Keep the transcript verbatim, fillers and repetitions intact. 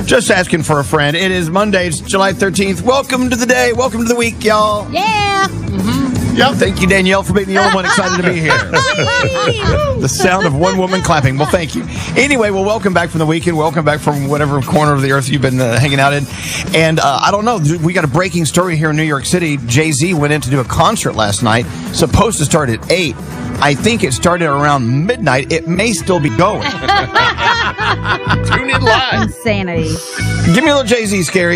Just asking for a friend. It is Monday. It's July thirteenth. Welcome to the day. Welcome to the week, y'all. Yeah. Mm-hmm. Yep. Thank you, Danielle, for being the only one excited to be here. The sound of one woman clapping. Well, thank you. Anyway, well, welcome back from the weekend. Welcome back from whatever corner of the earth you've been uh, hanging out in. And uh, I don't know. We got a breaking story here in New York City. Jay-Z went in to do a concert last night. Supposed to start at eight. I think it started around midnight. It may still be going. Tune in live. Insanity. Give me a little Jay-Z, Scary.